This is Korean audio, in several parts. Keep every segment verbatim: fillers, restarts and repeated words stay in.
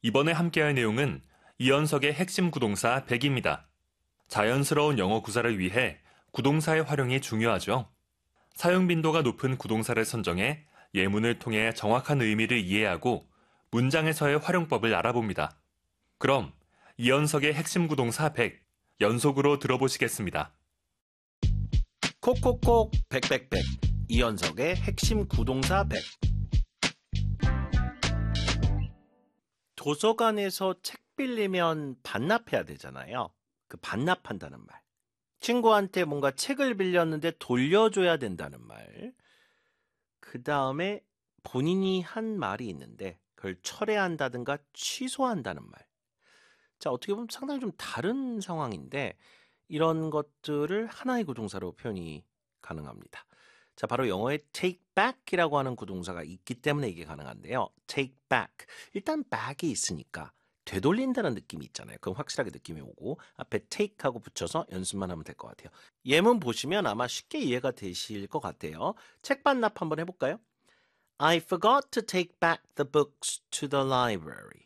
이번에 함께할 내용은 이연석의 핵심 구동사 백입니다. 자연스러운 영어 구사를 위해 구동사의 활용이 중요하죠. 사용 빈도가 높은 구동사를 선정해 예문을 통해 정확한 의미를 이해하고 문장에서의 활용법을 알아봅니다. 그럼 이연석의 핵심 구동사 백, 연속으로 들어보시겠습니다. 콕콕콕 백백백 이연석의 핵심 구동사 백. 도서관에서 책 빌리면 반납해야 되잖아요. 그 반납한다는 말. 친구한테 뭔가 책을 빌렸는데 돌려줘야 된다는 말. 그 다음에 본인이 한 말이 있는데 그걸 철회한다든가 취소한다는 말. 자, 어떻게 보면 상당히 좀 다른 상황인데 이런 것들을 하나의 구동사로 표현이 가능합니다. 자, 바로 영어에 take back이라고 하는 구동사가 있기 때문에 이게 가능한데요. take back. 일단 back이 있으니까 되돌린다는 느낌이 있잖아요. 그럼 확실하게 느낌이 오고 앞에 take하고 붙여서 연습만 하면 될 것 같아요. 예문 보시면 아마 쉽게 이해가 되실 것 같아요. 책 반납 한번 해볼까요? I forgot to take back the books to the library.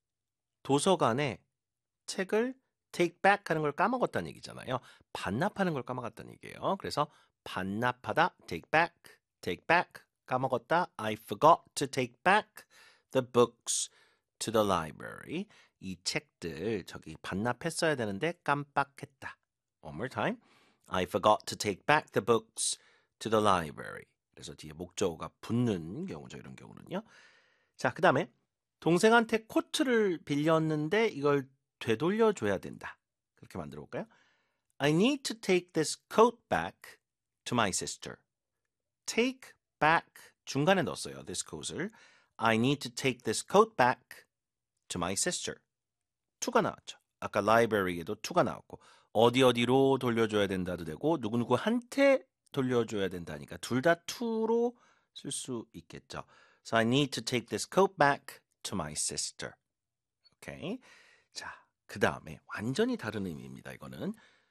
도서관에 책을 take back 하는 걸 까먹었다는 얘기잖아요. 반납하는 걸 까먹었다는 얘기예요. 그래서 반납하다, take back, take back, 까먹었다, I forgot to take back the books to the library. 이 책들 저기 반납했어야 되는데 깜빡했다. One more time. I forgot to take back the books to the library. 그래서 뒤에 목적어가 붙는 경우죠. 이런 경우는요. 자, 그 다음에 동생한테 코트를 빌렸는데 이걸 되돌려줘야 된다. 그렇게 만들어 볼까요? I need to take this coat back to my sister. Take back 중간에 넣었어요. This coat을. I need to take this coat back to my sister. to가 나왔죠. 아까 library에도 to가 나왔고 어디 어디로 돌려줘야 된다도 되고 누구누구한테 돌려줘야 된다니까 둘 다 to로 쓸 수 있겠죠. So I need to take this coat back to my sister. 오케이. 자, 그 다음에 완전히 다른 의미입니다. 이거는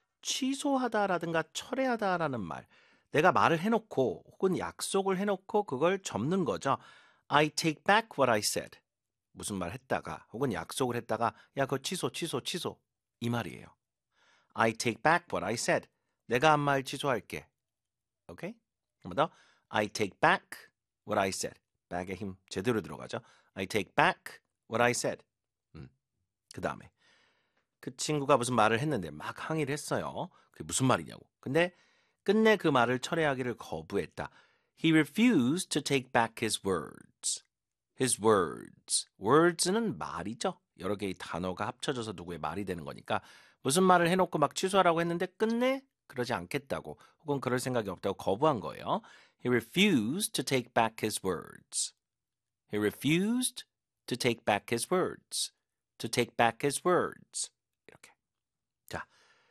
취소하다라든가 철회하다라는 말. 내가 말을 해놓고 혹은 약속을 해놓고 그걸 접는 거죠. I take back what I said. 무슨 말 했다가 혹은 약속을 했다가 야, 그거 취소, 취소, 취소. 이 말이에요. I take back what I said. 내가 한 말 취소할게. 오케이? 한 번 더. I take back what I said. back의 힘 제대로 들어가죠. I take back what I said. 음. 그 다음에 그 친구가 무슨 말을 했는데 막 항의를 했어요. 그게 무슨 말이냐고. 근데 끝내 그 말을 철회하기를 거부했다. He refused to take back his words. His words. words는 말이죠. 여러 개의 단어가 합쳐져서 누구의 말이 되는 거니까 무슨 말을 해놓고 막 취소하라고 했는데 끝내 그러지 않겠다고 혹은 그럴 생각이 없다고 거부한 거예요. He refused to take back his words. He refused to take back his words. To take back his words. 이렇게. 자,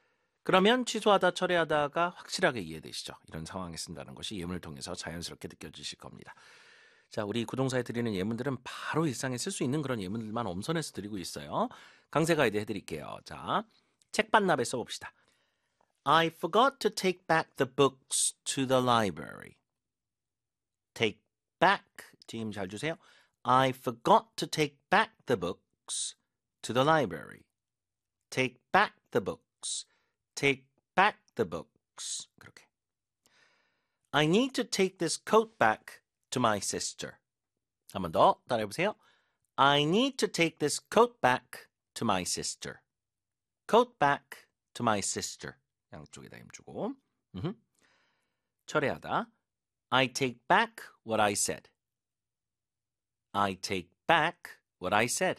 그러면 취소하다, 철회하다가 확실하게 이해되시죠? 이런 상황에 쓴다는 것이 예문을 통해서 자연스럽게 느껴지실 겁니다. 자, 우리 구동사에 드리는 예문들은 바로 일상에 쓸 수 있는 그런 예문들만 엄선해서 드리고 있어요. 강세 가이드 해드릴게요. 자, 책 반납에 써봅시다. I forgot to take back the books to the library. Take back. 지금 잘 주세요. I forgot to take back the books to the library. Take back the books. Take back the books. 그렇게. I need to take this coat back to my sister. 한 번 더 따라해보세요. I need to take this coat back to my sister. Coat back to my sister. 양쪽에다 힘주고. 음흠. 철회하다. I take back what I said. I take back what I said.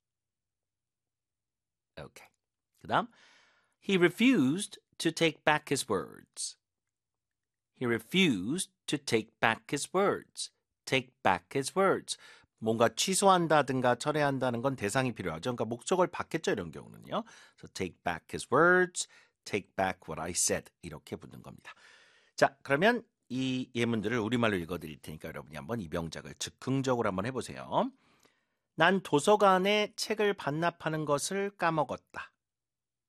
Okay. 그 다음. He refused to take back his words. He refused to take back his words. Take back his words. 뭔가 취소한다든가 철회한다는 건 대상이 필요하죠. 그러니까 목적을 받겠죠. 이런 경우는요. So take back his words. Take back what I said. 이렇게 붙는 겁니다. 자, 그러면 이 예문들을 우리말로 읽어드릴 테니까 여러분이 한번 이 병작을 즉흥적으로 한번 해보세요. 난 도서관에 책을 반납하는 것을 까먹었다.